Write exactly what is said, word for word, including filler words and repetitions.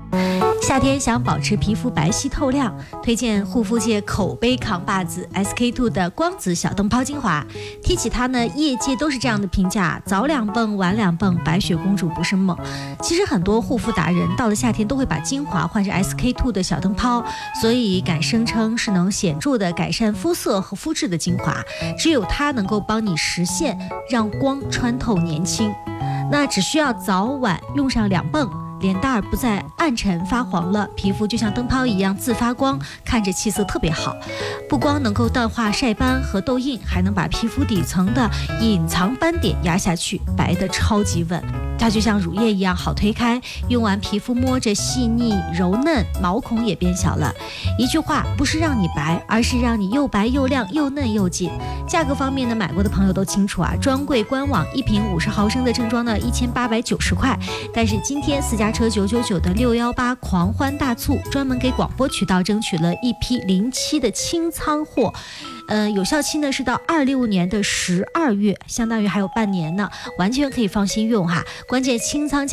夏天想保持皮肤白皙透亮，推荐护肤界口碑扛把子 S K two 的光子小灯泡精华。提起它呢，业界都是这样的评价：早两泵，晚两泵，白雪公主不是梦。其实很多护肤达人到了夏天都会把精华换成 S K two 的小灯泡，所以敢声称是能显著的改善肤色和肤质的精华。只有它能够帮你实现让光穿透年轻。那只需要早晚用上两泵，脸蛋儿不再暗沉发黄了，皮肤就像灯泡一样自发光，看着气色特别好。不光能够淡化晒斑和痘印，还能把皮肤底层的隐藏斑点压下去，白得超级稳。它就像乳液一样好推开，用完皮肤摸着细腻柔嫩，毛孔也变小了。一句话，不是让你白，而是让你又白又亮又嫩又紧。价格方面呢，买过的朋友都清楚啊，专柜官网一瓶五十毫升的正装呢一千八百九十块，但是今天私家车九九九的六一八狂欢大促，专门给广播渠道争取了一批零七的清仓货。呃，有效期呢是到二六年的十二月，相当于还有半年呢，完全可以放心用哈。关键清仓